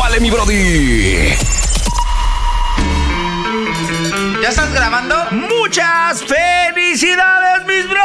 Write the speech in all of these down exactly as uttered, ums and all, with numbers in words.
Échale, mi brody. ¿Ya estás grabando? ¡Muchas felicidades, mis brody!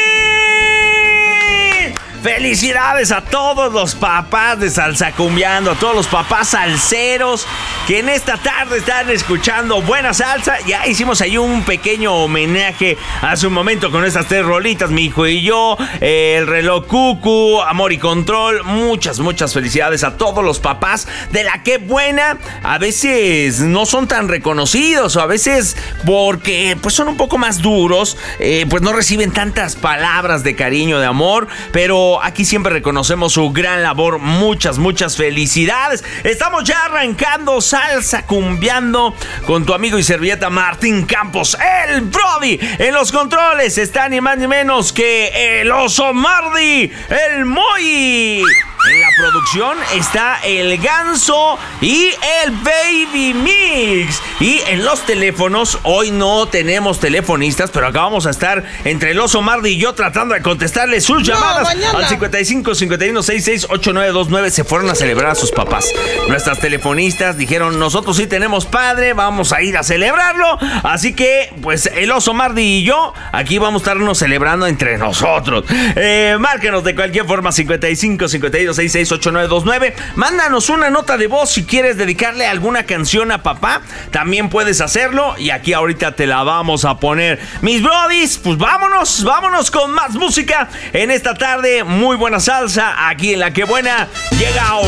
Felicidades a todos los papás de Salsa Cumbiando, a todos los papás salseros que en esta tarde están escuchando buena salsa. Ya hicimos ahí un pequeño homenaje hace un momento con estas tres rolitas, mi hijo y yo, eh, el reloj cucu, amor y control. Muchas, muchas felicidades a todos los papás de la que buena. A veces no son tan reconocidos, o a veces porque pues son un poco más duros, eh, pues no reciben tantas palabras de cariño, de amor, pero aquí siempre reconocemos su gran labor. Muchas, muchas felicidades. Estamos ya arrancando Salsa Cumbiando con tu amigo y servilleta Martín Campos, el Brody. En los controles está ni más ni menos que el Oso Mardi, el Moy. En la producción está el Ganso y el Baby Mix. Y en los teléfonos, hoy no tenemos telefonistas, pero acá vamos a estar entre el Oso Mardi y yo tratando de contestarle sus no, llamadas mañana. Al cincuenta y cinco, cincuenta y uno, sesenta y seis, ochenta y nueve veintinueve. Se fueron a celebrar a sus papás. Nuestras telefonistas dijeron, nosotros sí tenemos padre, vamos a ir a celebrarlo. Así que, pues, el Oso Mardi y yo, aquí vamos a estarnos celebrando entre nosotros. Eh, márquenos de cualquier forma, cincuenta y cinco, cincuenta y dos, sesenta y seis, ochenta y nueve veintinueve. Mándanos una nota de voz si quieres dedicarle alguna canción a papá. También puedes hacerlo y aquí ahorita te la vamos a poner. Mis brodis, pues vámonos, vámonos con más música en esta tarde. Muy buena salsa aquí en La Que Buena. Llega